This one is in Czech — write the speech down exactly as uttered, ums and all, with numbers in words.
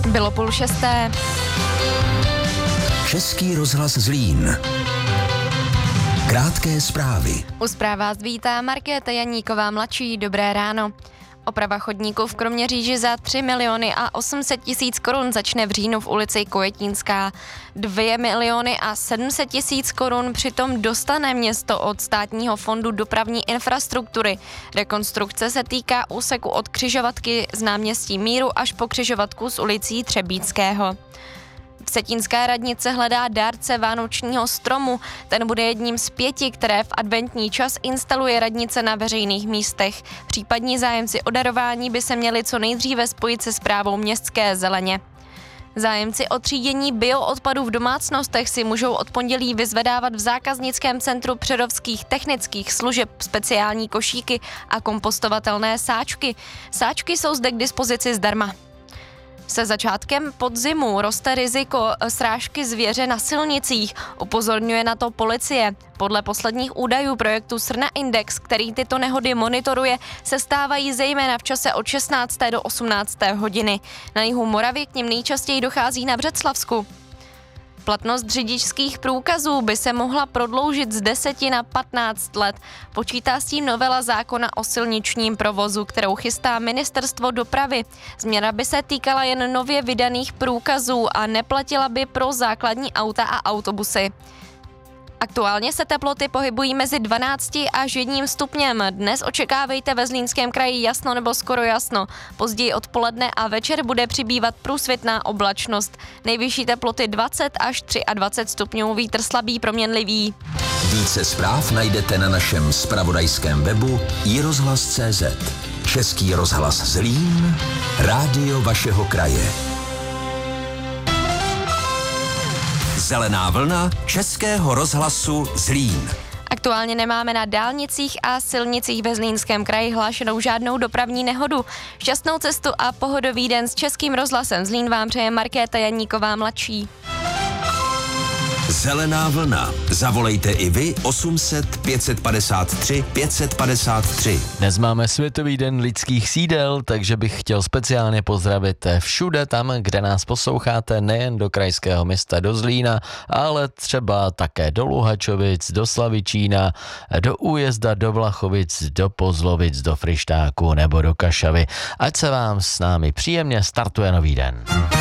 Bylo půl šesté. Český rozhlas Zlín. Krátké zprávy. U zpráv vás vítá Markéta Janíková mladší. Dobré ráno. Oprava chodníků v Kroměříži za tři miliony a osm set tisíc korun začne v říjnu v ulici Kojetínská. dvě miliony a sedm set tisíc korun přitom dostane město od Státního fondu dopravní infrastruktury. Rekonstrukce se týká úseku od křižovatky z náměstí Míru až po křižovatku s ulicí Třebíčského. Vsetínská radnice hledá dárce vánočního stromu. Ten bude jedním z pěti, které v adventní čas instaluje radnice na veřejných místech. Případní zájemci o darování by se měli co nejdříve spojit se správou městské zeleně. Zájemci o třídění bioodpadů v domácnostech si můžou od pondělí vyzvedávat v zákaznickém centru Přerovských technických služeb speciální košíky a kompostovatelné sáčky. Sáčky jsou zde k dispozici zdarma. Se začátkem podzimu roste riziko srážky zvěře na silnicích, upozorňuje na to policie. Podle posledních údajů projektu Srna Index, který tyto nehody monitoruje, se stávají zejména v čase od šestnácté do osmnácté hodiny. Na jihu Moravy k nim nejčastěji dochází na Břeclavsku. Platnost řidičských průkazů by se mohla prodloužit z deseti na patnáct let. Počítá s tím novela zákona o silničním provozu, kterou chystá Ministerstvo dopravy. Změna by se týkala jen nově vydaných průkazů a neplatila by pro základní auta a autobusy. Aktuálně se teploty pohybují mezi dvanácti až jedním stupněm. Dnes očekávejte ve Zlínském kraji jasno nebo skoro jasno. Později odpoledne a večer bude přibývat průsvitná oblačnost. Nejvyšší teploty dvacet až dvacet tři stupňů, vítr slabý proměnlivý. Více zpráv najdete na našem zpravodajském webu i rozhlas tečka cé zet. Český rozhlas Zlín, rádio vašeho kraje. Zelená vlna Českého rozhlasu Zlín. Aktuálně nemáme na dálnicích a silnicích ve Zlínském kraji hlášenou žádnou dopravní nehodu. Šťastnou cestu a pohodový den s Českým rozhlasem Zlín vám přeje Markéta Janíková mladší. Zelená vlna. Zavolejte i vy osm set pět set padesát tři pět set padesát tři. Dnes máme Světový den lidských sídel, takže bych chtěl speciálně pozdravit všude tam, kde nás posloucháte, nejen do krajského města do Zlína, ale třeba také do Luhačovic, do Slavičína, do Újezda, do Vlachovic, do Pozlovic, do Fryštáku nebo do Kašavy. Ať se vám s námi příjemně startuje nový den.